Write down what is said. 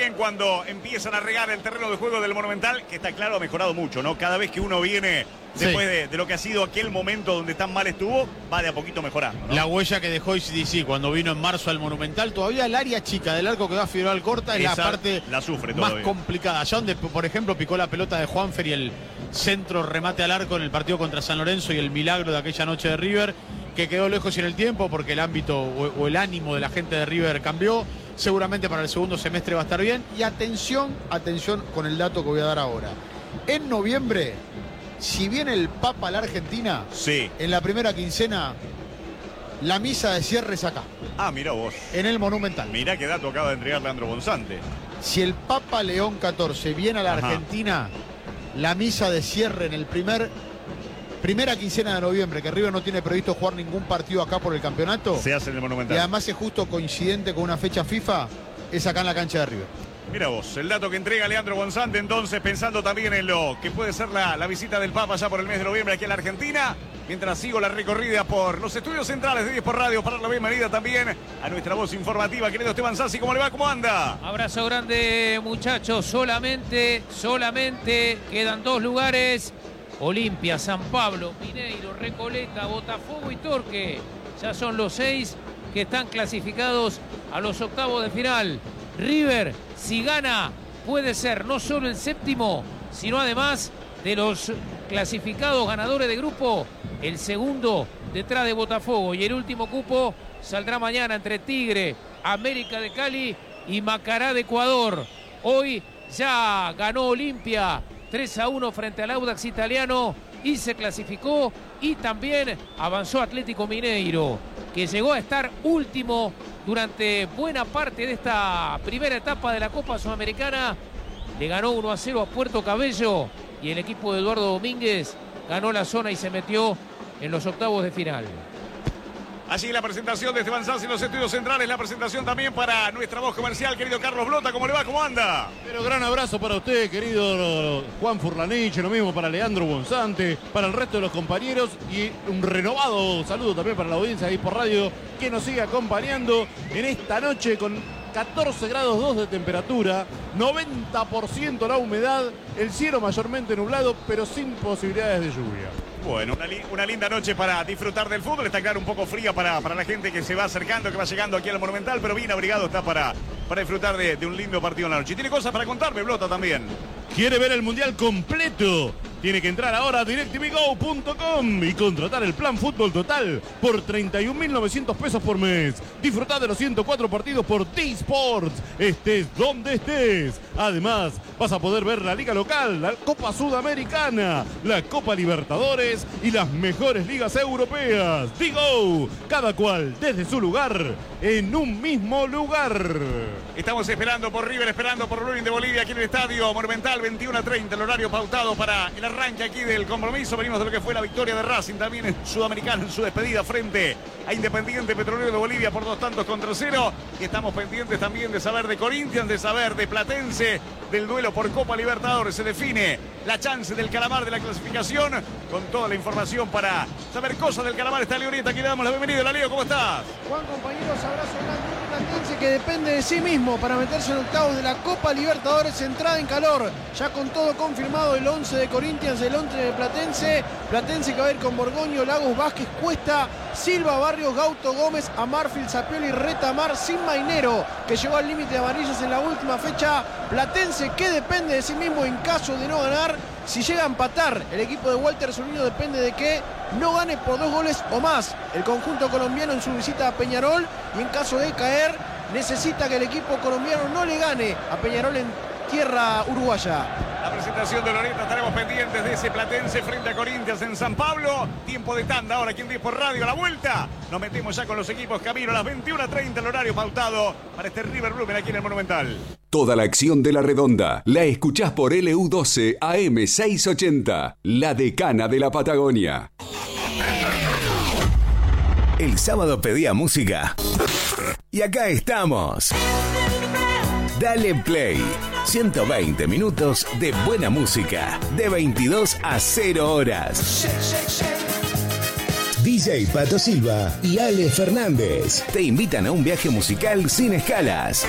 también cuando empiezan a regar el terreno de juego del Monumental, que está claro, ha mejorado mucho, ¿no? Cada vez que uno viene después de lo que ha sido aquel momento donde tan mal estuvo, va de a poquito mejorando, ¿no? La huella que dejó ICDC cuando vino en marzo al Monumental, todavía el área chica del arco que va a Figueroa Corta es la parte más complicada. Allá donde, por ejemplo, picó la pelota de Juanfer y el centro remate al arco en el partido contra San Lorenzo y el milagro de aquella noche de River, que quedó lejos en el tiempo porque el ámbito o el ánimo de la gente de River cambió. Seguramente para el segundo semestre va a estar bien. Y atención con el dato que voy a dar ahora. En noviembre, si viene el Papa a la Argentina, en la primera quincena, la misa de cierre es acá. Ah, mira vos. En el Monumental. Mirá qué dato acaba de entregar Leandro Bonzante. Si el Papa León XIV viene a la Argentina, la misa de cierre en el primera quincena de noviembre, que River no tiene previsto jugar ningún partido acá por el campeonato, se hace en el Monumental. Y además es justo coincidente con una fecha FIFA, es acá en la cancha de River. Mira vos, el dato que entrega Leandro Bonzante, entonces pensando también en lo que puede ser la visita del Papa ya por el mes de noviembre aquí en la Argentina, mientras sigo la recorrida por los estudios centrales de 10 por Radio, para la bienvenida también a nuestra voz informativa, querido Esteban Sassi, ¿cómo le va? ¿Cómo anda? Abrazo grande, muchachos, solamente quedan 2 lugares: Olimpia, San Pablo, Mineiro, Recoleta, Botafogo y Torque. Ya son los 6 que están clasificados a los octavos de final. River, si gana, puede ser no solo el séptimo, sino además de los clasificados ganadores de grupo, el segundo detrás de Botafogo. Y el último cupo saldrá mañana entre Tigre, América de Cali y Macará de Ecuador. Hoy ya ganó Olimpia 3-1 frente al Audax italiano y se clasificó, y también avanzó Atlético Mineiro, que llegó a estar último durante buena parte de esta primera etapa de la Copa Sudamericana. Le ganó 1-0 a Puerto Cabello y el equipo de Eduardo Domínguez ganó la zona y se metió en los octavos de final. Allí la presentación de Esteban Sanz en los estudios centrales, la presentación también para nuestra voz comercial, querido Carlos Blota. ¿Cómo le va? ¿Cómo anda? Pero gran abrazo para usted, querido Juan Furlanich, lo mismo para Leandro Bonzante, para el resto de los compañeros, y un renovado saludo también para la audiencia de 10 por Radio, que nos sigue acompañando en esta noche con 14 grados 2 de temperatura, 90% la humedad, el cielo mayormente nublado, pero sin posibilidades de lluvia. Bueno, una linda noche para disfrutar del fútbol. Está claro, un poco fría para la gente que se va acercando, que va llegando aquí al Monumental, pero bien abrigado está para disfrutar de un lindo partido en la noche. Y tiene cosas para contarme, Blota, también. ¿Quiere ver el Mundial completo? Tiene que entrar ahora a DirecTVGo.com y contratar el plan Fútbol Total por 31.900 pesos por mes. Disfrutá de los 104 partidos por T-Sports, estés donde estés. Además, vas a poder ver la Liga Local, la Copa Sudamericana, la Copa Libertadores y las mejores ligas europeas. Digo, cada cual desde su lugar, en un mismo lugar. Estamos esperando por River, esperando por Blooming de Bolivia aquí en el Estadio Monumental, 21:30, el horario pautado para el arranque aquí del compromiso. Venimos de lo que fue la victoria de Racing también en Sudamericana, en su despedida frente a Independiente Petrolero de Bolivia por 2-0. Y estamos pendientes también de saber de Corinthians, de saber de Platense, del duelo por Copa Libertadores. Se define la chance del Calamar de la clasificación, con toda la información para saber cosas del Calamar. Está Leonita, aquí le damos la bienvenida. Leo, ¿cómo estás? Juan, compañeros, abrazo grande. Platense que depende de sí mismo para meterse en octavos de la Copa Libertadores, entrada en calor, ya con todo confirmado, el 11 de Corinthians, el 11 de Platense que va a ir con Borgoño, Lagos, Vázquez, Cuesta, Silva, Barrios, Gauto, Gómez, Amarfil, Sapioli, Retamar, sin Mainero, que llegó al límite de amarillas en la última fecha. Platense que depende de sí mismo en caso de no ganar. Si llega a empatar, el equipo de Walter Zunino depende de que no gane por 2 goles o más el conjunto colombiano en su visita a Peñarol, y en caso de caer necesita que el equipo colombiano no le gane a Peñarol en tierra uruguaya. La presentación de Loreta, estaremos pendientes de ese Platense frente a Corinthians en San Pablo. Tiempo de tanda ahora aquí en 10 por Radio. A la vuelta nos metemos ya con los equipos camino a las 21:30, el horario pautado para este River Blooming aquí en el Monumental. Toda la acción de la Redonda la escuchás por LU12 AM 680, la decana de la Patagonia. El sábado pedía música y acá estamos. Dale Play. 120 minutos de buena música, de 22 a 0 horas. DJ Pato Silva y Ale Fernández te invitan a un viaje musical sin escalas.